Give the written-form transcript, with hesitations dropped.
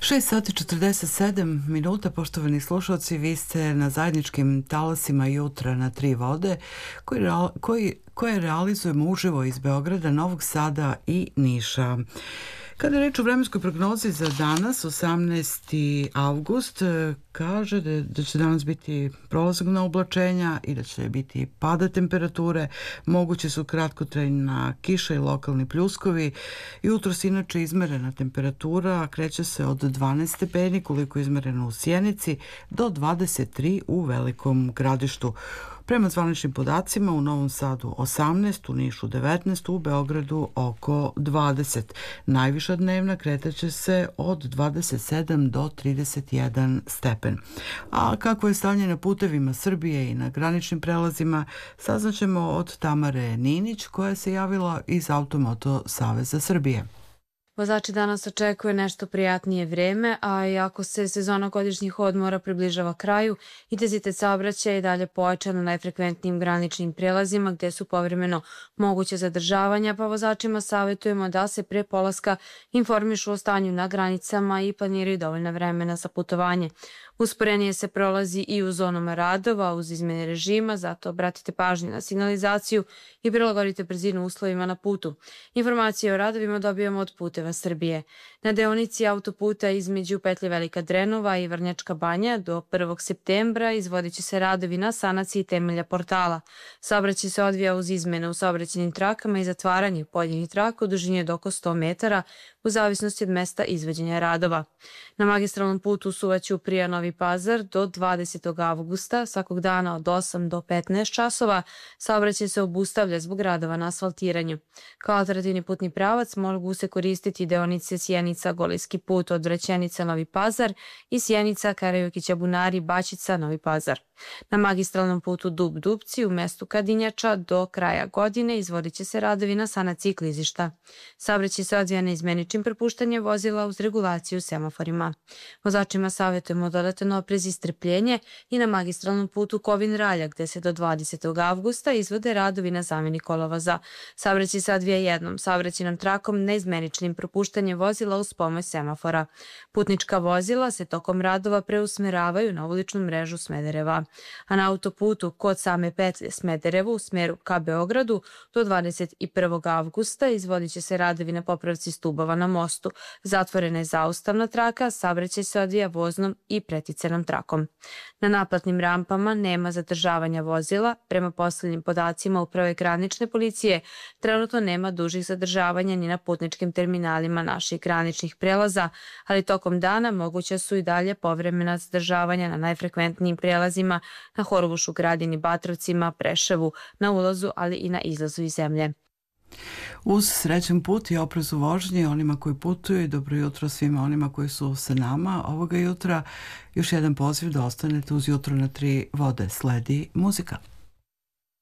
6 sati 47 minuta, poštovani slušalci, vi ste na zajedničkim talasima jutra na tri vode koje realizujemo uživo iz Beograda, Novog Sada i Niša. Kada je reč o vremenskoj prognozi za danas, 18. avgust, kaže da će danas biti prolazna oblačenja i da će biti pada temperature, moguće su kratkotrajna kiša i lokalni pljuskovi. Jutros inače izmerena temperatura kreće se od 12 stepeni, koliko je izmereno u Sjenici, do 23 u Velikom Gradištu. Prema zvaničnim podacima u Novom Sadu 18, u Nišu 19, u Beogradu oko 20. Najviša dnevna kretaće se od 27 do 31 stepen. A kako je stanje na putevima Srbije i na graničnim prelazima, saznaćemo od Tamare Ninić, koja se javila iz Automoto Saveza Srbije. Vozači danas očekuje nešto prijatnije vreme, a iako se sezona godišnjih odmora približava kraju, intenzitet saobraćaja je dalje pojačan na najfrekventnijim graničnim prelazima gde su povremeno moguće zadržavanja, pa vozačima savjetujemo da se pre polaska informišu o stanju na granicama i planiraju dovoljno vremena za putovanje. Usporenije se prolazi i u zonama radova uz izmene režima, zato obratite pažnju na signalizaciju i prilagodite brzinu uslovima na putu. Informacije o radovima dobijamo od Puteva Srbije. Na deonici autoputa između petlje Velika Drenova i Vrnjačka Banja do 1. septembra izvodit će se radovi na sanaciji temelja portala. Saobraćaj se odvija uz izmene u saobraćajnim trakama i zatvaranje pojedinih traka u dužini od oko 100 metara u zavisnosti od mesta izvođenja radova. Na magistralnom putu Suvaćuprija Novi Pazar do 20. avgusta svakog dana od 8 do 15 časova saobraćaj se obustavlja zbog radova na asfaltiranju. Kao alternativni putni pravac mogu se koristiti deonice Sjenica-Golejski put od Vrećenica Novi Pazar i Sjenica Karajukića Bunari Baćica Novi Pazar. Na magistralnom putu Dub-Dupci u mestu Kadinjača do kraja godine izvodit će se radovi na sanaciji klizišta. Saobraćaj se odvija neizmeničnim prepuštanjem vozila uz regulaciju semaforima. Vozačima savjetujemo dodatan oprez i strpljenje i na magistralnom putu Kovin-Ralja gde se do 20. avgusta izvode radovi na zameni kolovoza. Saobraćaj se odvija jednom saobraćajnom trakom neizmeničnim propuštanjem vozila uz pomoć semafora. Putnička vozila se tokom radova preusmeravaju na uličnu mrežu Smedereva. A na autoputu kod same petlje Smederevo u smeru ka Beogradu do 21. avgusta izvodit će se radovi na popravci stubova na mostu. Zatvorena je zaustavna traka, saobraćaj se odvija voznom i preticanom trakom. Na naplatnim rampama nema zadržavanja vozila. Prema poslednjim podacima Uprave granične policije, trenutno nema dužih zadržavanja ni na putničkim terminalima naših graničnih prelaza, ali tokom dana moguća su i dalje povremena zadržavanja na najfrekventnijim prelazima na Horgošu, Gradini, Batrovcima, Preševu, na ulazu, ali i na izlazu iz zemlje. Uz srećan put i oprez u vožnji onima koji putuju i dobro jutro svima onima koji su sa nama ovoga jutra. Još jedan poziv da ostanete uz jutro na tri vode. Sledi muzika.